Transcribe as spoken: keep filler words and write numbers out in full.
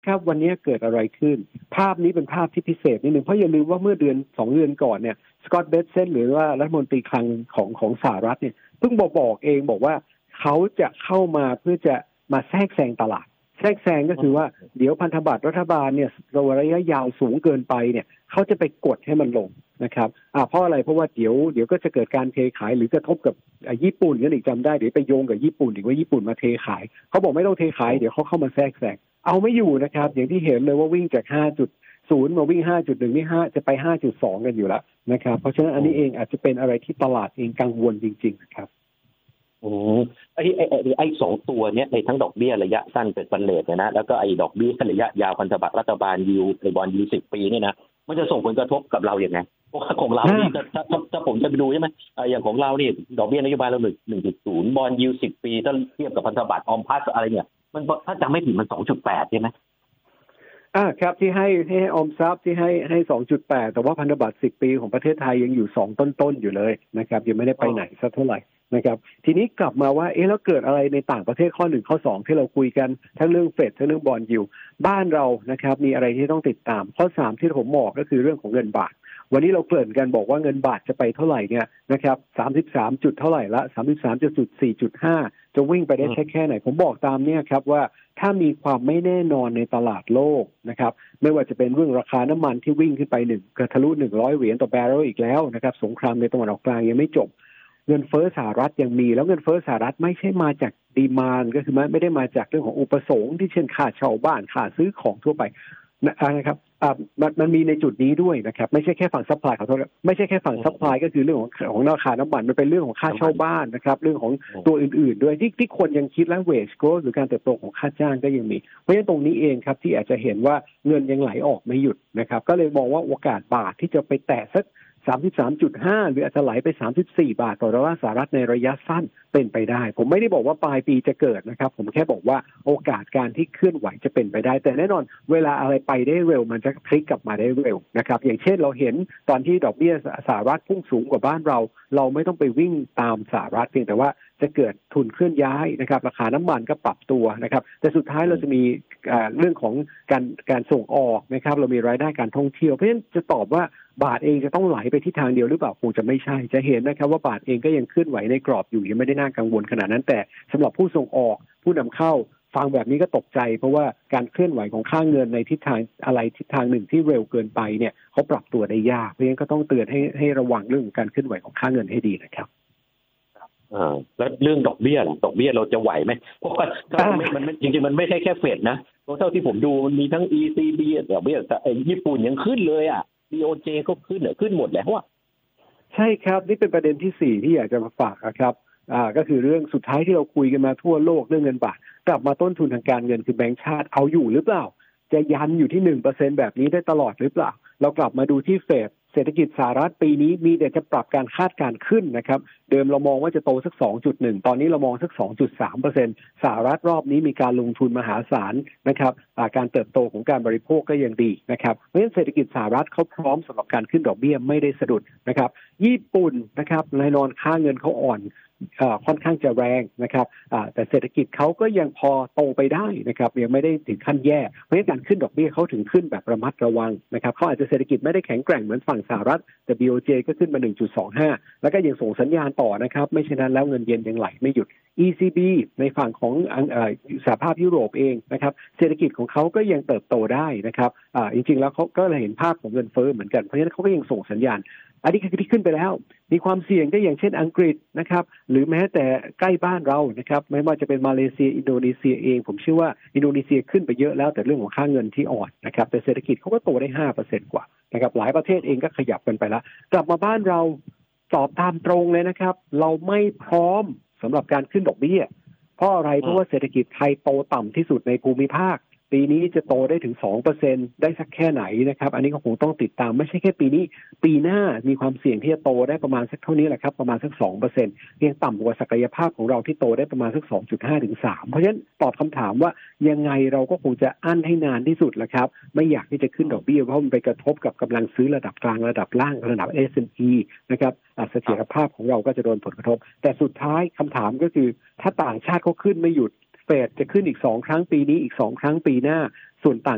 ครับวันนี้เกิดอะไรขึ้นภาพนี้เป็นภาพที่พิเศษนิดนึงเพราะอย่าลืมว่าเมื่อเดือนสองเดือนก่อนเนี่ยสกอตต์เบสเซนหรือว่ารัฐมนตรีคลังของของสหรัฐเนี่ยเพิ่งบอกบอกเองบอกว่าเขาจะเข้ามาเพื่อจะมาแทรกแซงตลาดแทรกแซงก็คือว่าเดี๋ยวพันธบัตรรัฐบาลเนี่ยระยะยาวสูงเกินไปเนี่ยเขาจะไปกดให้มันลงนะครับอ่าเพราะอะไรเพราะว่าเดี๋ยวเดี๋ยวก็จะเกิดการเทขายหรือกระทบกับญี่ปุ่นกันอีกจำได้เดี๋ยวไปโยงกับญี่ปุ่นอีกว่าญี่ปุ่นมาเทขายเขาบอกไม่ต้องเทขายเดี๋ยวเขาเข้ามาแทรกแซงเอาไม่อยู่นะครับอย่างที่เห็นเลยว่าวิ่งจาก ห้าจุดศูนย์ มาวิ่ง ห้าจุดหนึ่ง นี่ห้าจะไป ห้าจุดสอง กันอยู่แล้วนะครับเพราะฉะนั้นอันนี้เองอาจจะเป็นอะไรที่ตลาดเองกังวลจริงๆนะครับอืมไอ้ไอ้ไอ้ไอ้สองตัวเนี้ยในทั้งดอกเบี้ยระยะสั้นเป็นฟันเลทเนี่ยนะแล้วก็ไอ้ดอกเบี้ยระยะยาวพันธบัตรรัฐบาลยิวไอ้บอนด์ยิวสิบปีเนี่ยนะมันจะส่งผลกระทบกับเราอย่างไงเพราะของเรานี่ถ้าถ้าถ้าผมจะไปดูใช่ไหมอย่างของเรานี่ดอกเบี้ยนโยบายเราหนึ่งหนึ่งจุดศูนย์บอนด์ยิวสิบปีถ้าเทียบกับพันธบัตรออมพัสอะไรเนี่ยมันถ้าจำไม่ผิดมันสองจุดแปดใช่ไหมอ่าครับที่ให้ให้ออมทรัพย์ที่ให้ให้ สองจุดแปด แต่ว่าพันธบัตรสิบปีของประเทศไทยยังอยู่สองต้นๆอยู่เลยนะครับยังไม่ได้ไปไหนสักเท่าไหร่นะครับทีนี้กลับมาว่าเอ๊ะแล้วเกิดอะไรในต่างประเทศข้อหนึ่งข้อสองที่เราคุยกันทั้งเรื่องเฟดทั้งเรื่องบอนด์ยิลด์บ้านเรานะครับมีอะไรที่ต้องติดตามข้อสามที่ผมบอกก็คือเรื่องของเงินบาทวันนี้เราเกริ่นกันบอกว่าเงินบาทจะไปเท่าไหร่เนี่ยนะครับสามสิบสามจุดเท่าไหร่ละ สามสิบสามจุดสี่จุดห้า จะวิ่งไปได้แค่แค่ไหนผมบอกตามเนี่ยครับว่าถ้ามีความไม่แน่นอนในตลาดโลกนะครับไม่ว่าจะเป็นเรื่องราคาน้ำมันที่วิ่งขึ้นไปหนึ่งกระทะลุหนึ่งร้อยเหรียญต่อแบเรลอีกแล้วนะครับสงครามในตะวันออกกลางยังไม่จบเงินเฟ้อสหรัฐยังมีแล้วเงินเฟ้อสหรัฐไม่ใช่มาจากดีมานด์ก็คือไม่ได้มาจากเรื่องของอุปสงค์ที่เช่นค่าเช่าบ้านค่าซื้อของทั่วไปนะครับอ่ามันมันมีในจุดนี้ด้วยนะครับไม่ใช่แค่ฝั่งซัพพลายขอโทษไม่ใช่แค่ฝั่งซัพพลายก็คือเรื่องของของราคาน้ำมันมันเป็นเรื่องของค่าเช่าบ้านนะครับเรื่องของตัวอื่นๆด้วยที่ที่คนยังคิดและ wage growth หรือการเติบโตของค่าจ้างก็ยังมีเพราะฉะนั้นตรงนี้เองครับที่อาจจะเห็นว่าเงินยังไหลออกไม่หยุดนะครับก็เลยมองว่าโอกาสบาทที่จะไปแตะสักสามสิบสามจุดห้า หรืออาจจะไหลไปสามสิบสี่บาทต่อดอลลาร์สหรัฐในระยะสั้นเป็นไปได้ผมไม่ได้บอกว่าปลายปีจะเกิดนะครับผมแค่บอกว่าโอกาสการที่เคลื่อนไหวจะเป็นไปได้แต่แน่นอนเวลาอะไรไปได้เร็วมันจะพลิกกลับมาได้เร็วนะครับอย่างเช่นเราเห็นตอนที่ดอกเบี้ยสหรัฐพุ่งสูงกว่าบ้านเราเราไม่ต้องไปวิ่งตามสหรัฐเพียงแต่ว่าจะเกิดทุนเคลื่อนย้ายนะครับราคาน้ำมันก็ปรับตัวนะครับแต่สุดท้ายเราจะมีเรื่องของการการส่งออกนะครับเรามีรายได้การท่องเที่ยวเพราะฉะนั้นจะตอบว่าบาทเองจะต้องไหลไปที่ทางเดียวหรือเปล่าคงจะไม่ใช่จะเห็นนะครับว่าบาทเองก็ยังเคลื่อนไหวในกรอบอยู่ยังไม่ได้น่ากังวลขนาดนั้นแต่สำหรับผู้ส่งออกผู้นำเข้าฟังแบบนี้ก็ตกใจเพราะว่าการเคลื่อนไหวของค่าเงินในทิศทางอะไรทิศทางหนึ่งที่เร็วเกินไปเนี่ยเขาปรับตัวได้ยากเพราะฉะนั้นก็ต้องเตือนให้ให้ระวังเรื่องการเคลื่อนไหวของค่าเงินให้ดีนะครับอ่าแล้วเรื่องดอกเบี้ยล่ะดอกเบี้ยเราจะไหวไหมเพราะว่ามันจริงๆมันไม่ใช่แค่เฟดนะเท่าที่ผมดูมันมีทั้ง อี ซี บี ดอกเบี้ยญี่ปุ่นยังขึ้นเลยอ่ะ บี โอ เจ ก็ขึ้นเหรอขึ้นหมดแล้วอ่ะใช่ครับนี่เป็นประเด็นที่สี่ที่อยากจะมาฝากครับอ่าก็คือเรื่องสุดท้ายที่เราคุยกันมาทั่วโลกเรื่องเงินบาทกลับมาต้นทุนทางการเงินคือแบงก์ชาติเอาอยู่หรือเปล่าจะยันอยู่ที่ หนึ่งเปอร์เซ็นต์ แบบนี้ได้ตลอดหรือเปล่าเรากลับมาดูที่เฟดเศรษฐกิจสหรัฐปีนี้มีแต่จะปรับการคาดการขึ้นนะครับเดิมเรามองว่าจะโตสัก สองจุดหนึ่ง ตอนนี้เรามองสัก สองจุดสามเปอร์เซ็นต์ สหรัฐรอบนี้มีการลงทุนมหาศาลนะครับการเติบโตของการบริโภคก็ยังดีนะครับเพราะฉะนั้นเศรษฐกิจสหรัฐเขาพร้อมสำหรับการขึ้นดอกเบี้ยไม่ได้สะดุดนะครับญี่ปุ่นนะครับแน่นอนค่าเงินเขาอ่อนค่อนข้างจะแรงนะครับแต่เศรษฐกิจเขาก็ยังพอโตไปได้นะครับยังไม่ได้ถึงขั้นแย่เพราะฉะนั้นการขึ้นดอกเบี้ยเขาถึงขึ้นแบบระมัดระวังนะครับเขาอาจจะเศรษฐกิจไม่ได้แข็งแกร่งเหมือนฝั่งสหรัฐแต่ บี โอ เจ ก็ขึ้นมา หนึ่งจุดสองห้า แล้วก็ยังส่งสัญญาณต่อนะครับไม่เช่นนั้นแล้วเงินเยนยังไหลไม่หยุด อี ซี บี ในฝั่งของสหภาพยุโรปเองนะครับเศรษฐกิจของเขาก็ยังเติบโตได้นะครับจริงๆแล้วเขาก็เห็นภาพของเงินเฟ้อเหมือนกันเพราะฉะนั้นเขาก็ยังส่งสัญญาณอันนี้คือที่ขึ้นไปแล้วมีความเสี่ยงก็อย่างเช่นอังกฤษนะครับหรือแม้แต่ใกล้บ้านเรานะครับไม่ว่าจะเป็นมาเลเซียอินโดนีเซียเองผมเชื่อว่าอินโดนีเซียขึ้นไปเยอะแล้วแต่เรื่องของค่าเงินที่อ่อนนะครับแต่เศรษฐกิจเขาก็โตได้ ห้าเปอร์เซ็นต์ กว่านะครับหลายประเทศเองก็ขยับกันไปแล้วกลับมาบ้านเราตอบตามตรงเลยนะครับเราไม่พร้อมสำหรับการขึ้นดอกเบี้ยเพราะอะไรเพราะว่าเศรษฐกิจไทยโตต่ำที่สุดในภูมิภาคปีนี้จะโตได้ถึง สองเปอร์เซ็นต์ ได้สักแค่ไหนนะครับอันนี้ก็คงต้องติดตามไม่ใช่แค่ปีนี้ปีหน้ามีความเสี่ยงที่จะโตได้ประมาณสักเท่านี้แหละครับประมาณสัก สองเปอร์เซ็นต์ ยังต่ำกว่าศักยภาพของเราที่โตได้ประมาณสัก สองจุดห้า ถึง สาม เพราะฉะนั้นตอบคำถามว่ายังไงเราก็คงจะอั้นให้นานที่สุดแหละครับไม่อยากที่จะขึ้นดอกเบี้ยเพราะมันไปกระทบกับกำลังซื้อระดับกลางระดับล่างระดับ เอส แอนด์ พี นะครับเสถียรภาพของเราก็จะโดนผลกระทบแต่สุดท้ายคำถามก็คือถ้าต่างชาติเขาขึ้นไม่หยุดเฟดจะขึ้นอีกสองครั้งปีนี้อีกสองครั้งปีหน้าส่วนต่าง